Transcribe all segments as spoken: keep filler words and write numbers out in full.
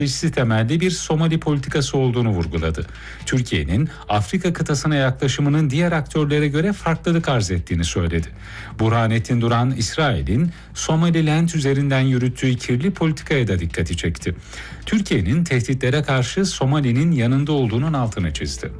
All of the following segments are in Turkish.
stratejisi temelli bir Somali politikası olduğunu vurguladı. Türkiye'nin Afrika kıtasına yaklaşımının diğer aktörlere göre farklılık arz ettiğini söyledi. Burhanettin Duran, İsrail'in Somaliland üzerinden yürüttüğü kirli politikaya da dikkati çekti. Türkiye'nin tehditlere karşı Somali'nin yanında olduğunun altını çizdi.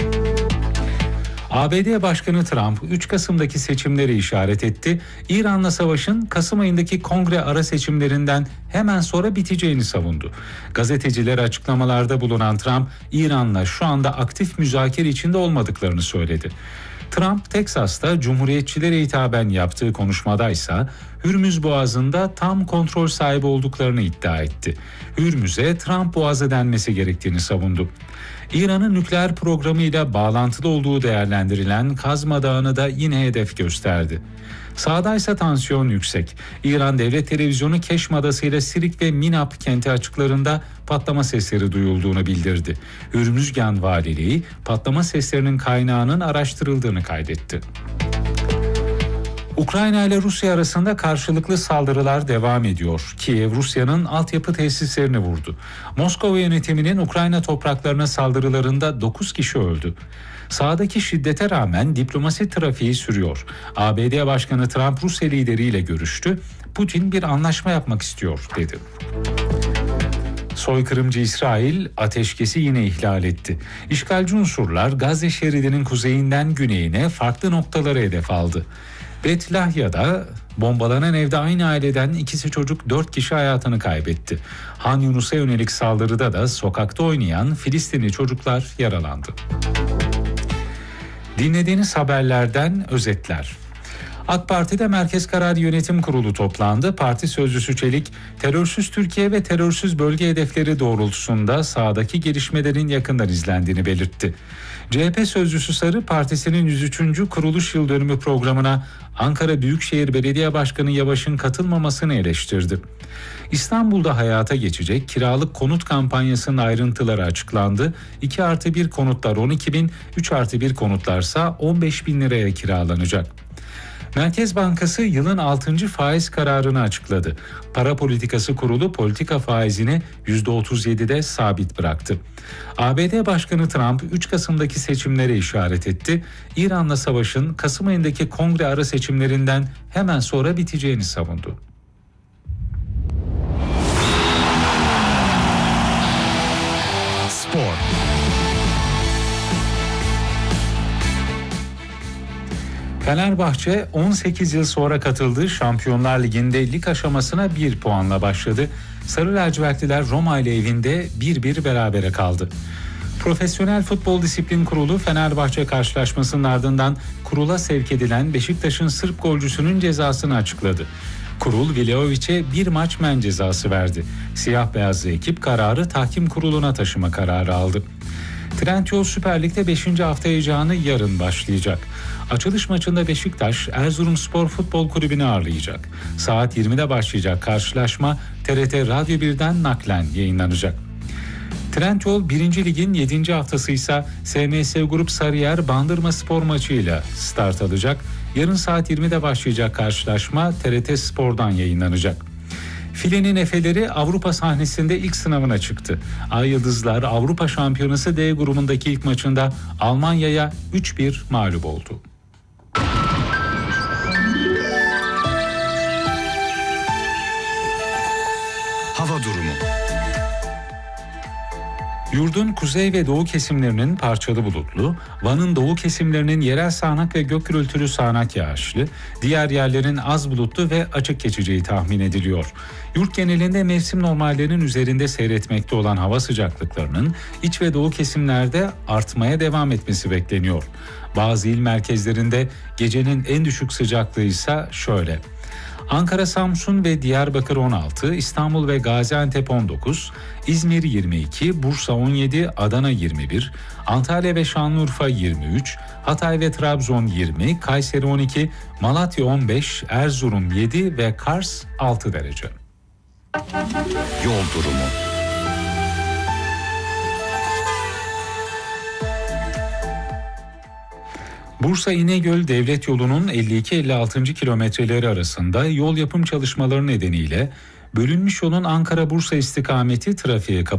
A B D Başkanı Trump üç Kasım'daki seçimleri işaret etti. İran'la savaşın Kasım ayındaki kongre ara seçimlerinden hemen sonra biteceğini savundu. Gazetecilere açıklamalarda bulunan Trump, İran'la şu anda aktif müzakere içinde olmadıklarını söyledi. Trump, Teksas'ta Cumhuriyetçilere hitaben yaptığı konuşmadaysa Hürmüz Boğazı'nda tam kontrol sahibi olduklarını iddia etti. Hürmüz'e Trump Boğazı denmesi gerektiğini savundu. İran'ın nükleer programıyla bağlantılı olduğu değerlendirilen Kazma Dağı'nı da yine hedef gösterdi. Sağdaysa tansiyon yüksek. İran Devlet Televizyonu Keşm Adası ile Sirik ve Minap kenti açıklarında patlama sesleri duyulduğunu bildirdi. Hürmüzgan Valiliği patlama seslerinin kaynağının araştırıldığını kaydetti. Ukrayna ile Rusya arasında karşılıklı saldırılar devam ediyor. Kiev, Rusya'nın altyapı tesislerini vurdu. Moskova yönetiminin Ukrayna topraklarına saldırılarında dokuz kişi öldü. Sahadaki şiddete rağmen diplomasi trafiği sürüyor. A B D Başkanı Trump Rusya lideriyle görüştü. Putin bir anlaşma yapmak istiyor dedi. Soykırımcı İsrail ateşkesi yine ihlal etti. İşgalci unsurlar Gazze şeridinin kuzeyinden güneyine farklı noktalara hedef aldı. Bet Lahya'da bombalanan evde aynı aileden ikisi çocuk dört kişi hayatını kaybetti. Han Yunus'a yönelik saldırıda da sokakta oynayan Filistinli çocuklar yaralandı. Dinlediğiniz haberlerden özetler. AK Parti'de Merkez Karar Yönetim Kurulu toplandı. Parti sözcüsü Çelik, terörsüz Türkiye ve terörsüz bölge hedefleri doğrultusunda sahadaki gelişmelerin yakından izlendiğini belirtti. C H P sözcüsü Sarı, partisinin yüz üçüncü kuruluş yıl dönümü programına Ankara Büyükşehir Belediye Başkanı Yavaş'ın katılmamasını eleştirdi. İstanbul'da hayata geçecek kiralık konut kampanyasının ayrıntıları açıklandı. iki artı bir konutlar on iki bin, üç artı bir konutlarsa on beş bin liraya kiralanacak. Merkez Bankası yılın altıncı faiz kararını açıkladı. Para Politikası Kurulu politika faizini yüzde otuz yedide sabit bıraktı. A B D Başkanı Trump üç Kasım'daki seçimlere işaret etti. İran'la savaşın Kasım ayındaki kongre ara seçimlerinden hemen sonra biteceğini savundu. Spor. Fenerbahçe on sekiz yıl sonra katıldığı Şampiyonlar Ligi'nde lig aşamasına bir puanla başladı. Sarı lacivertliler Roma ile evinde bir bir berabere kaldı. Profesyonel Futbol Disiplin Kurulu Fenerbahçe karşılaşmasının ardından kurula sevk edilen Beşiktaş'ın Sırp golcüsünün cezasını açıkladı. Kurul Vlahovic'e bir maç men cezası verdi. Siyah beyazlı ekip kararı tahkim kuruluna taşıma kararı aldı. Trendyol Süper Lig'de beşinci hafta heyecanı yarın başlayacak. Açılış maçında Beşiktaş Erzurumspor Futbol Kulübü'nü ağırlayacak. Saat yirmide başlayacak karşılaşma T R T Radyo birden naklen yayınlanacak. Trendyol birinci Lig'in yedinci haftası ise S M S Grup Sarıyer Bandırma Spor maçıyla start alacak. Yarın saat yirmide başlayacak karşılaşma T R T Spor'dan yayınlanacak. Filenin Efeleri Avrupa sahnesinde ilk sınavına çıktı. Ay Yıldızlar Avrupa Şampiyonası D grubundaki ilk maçında Almanya'ya üç bir mağlup oldu. Hava durumu. Yurdun kuzey ve doğu kesimlerinin parçalı bulutlu, Van'ın doğu kesimlerinin yerel sağanak ve gök gürültülü sağanak yağışlı, diğer yerlerin az bulutlu ve açık geçeceği tahmin ediliyor. Yurt genelinde mevsim normallerinin üzerinde seyretmekte olan hava sıcaklıklarının iç ve doğu kesimlerde artmaya devam etmesi bekleniyor. Bazı il merkezlerinde gecenin en düşük sıcaklığı ise şöyle: Ankara, Samsun ve Diyarbakır on altı, İstanbul ve Gaziantep on dokuz, İzmir yirmi iki, Bursa on yedi, Adana yirmi bir, Antalya ve Şanlıurfa yirmi üç, Hatay ve Trabzon yirmi, Kayseri on iki, Malatya on beş, Erzurum yedi ve Kars altı derece. Yol durumu. Bursa İnegöl Devlet Yolu'nun elli iki elli altı. kilometreleri arasında yol yapım çalışmaları nedeniyle bölünmüş yolun Ankara-Bursa istikameti trafiğe kapalı.